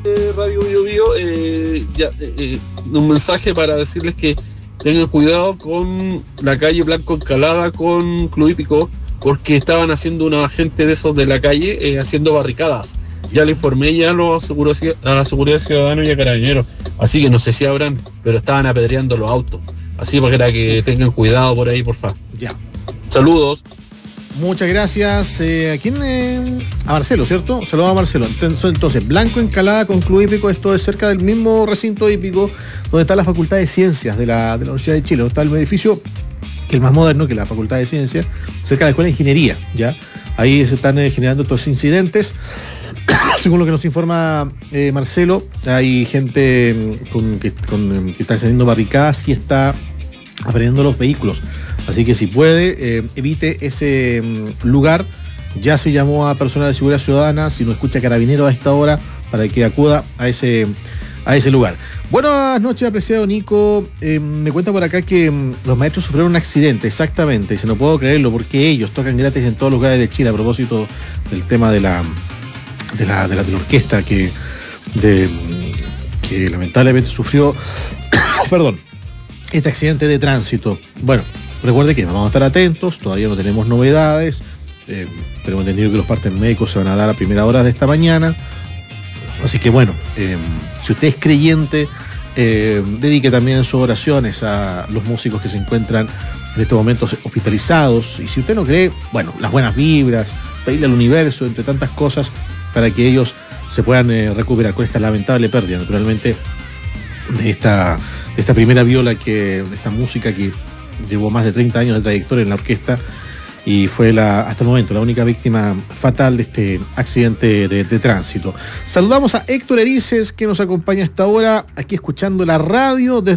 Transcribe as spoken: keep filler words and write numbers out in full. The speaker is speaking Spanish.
Radio Bio Bio, eh, ya, eh, un mensaje para decirles que tengan cuidado con la calle Blanco Encalada con Club Hípico, porque estaban haciendo unos agentes de esos de la calle eh, haciendo barricadas. Ya le informé ya a, los seguros, a la seguridad ciudadana y a carabineros, así que no sé si habrán, pero estaban apedreando los autos, así para que tengan cuidado por ahí, por favor. Ya. Saludos. Muchas gracias. Eh, ¿A quién? Eh, a Marcelo, ¿cierto? Saludos a Marcelo. Entonces, entonces, Blanco Encalada con Club Hípico, esto es cerca del mismo recinto hípico donde está la Facultad de Ciencias de la, de la Universidad de Chile, donde está el edificio que es más moderno que la Facultad de Ciencias, cerca de la Escuela de Ingeniería, ¿ya? Ahí se están eh, generando estos incidentes. Según lo que nos informa eh, Marcelo, hay gente con, que, con, que está encendiendo barricadas y está aprendiendo los vehículos. Así que si puede, eh, evite ese mm, lugar. Ya se llamó a personal de seguridad ciudadana, si no escucha carabinero a esta hora, para que acuda a ese, a ese lugar. Buenas noches, apreciado Nico. Eh, me cuenta por acá que mm, los maestros sufrieron un accidente, exactamente, y se no puedo creerlo, porque ellos tocan gratis en todos los lugares de Chile, a propósito del tema de la, de la, de la, de la orquesta que, de, que lamentablemente sufrió, perdón, este accidente de tránsito. Bueno, recuerde que vamos a estar atentos, todavía no tenemos novedades, eh, tenemos entendido que los partes médicos se van a dar a primera hora de esta mañana, así que bueno, eh, si usted es creyente, eh, dedique también sus oraciones a los músicos que se encuentran en estos momentos hospitalizados, y si usted no cree, bueno, las buenas vibras, pedirle al universo, entre tantas cosas, para que ellos se puedan eh, recuperar con esta lamentable pérdida, naturalmente, de esta, de esta primera viola, que, de esta música que llevó más de treinta años de trayectoria en la orquesta y fue la, hasta el momento la única víctima fatal de este accidente de, de tránsito. Saludamos a Héctor Erices, que nos acompaña a esta hora aquí escuchando la radio desde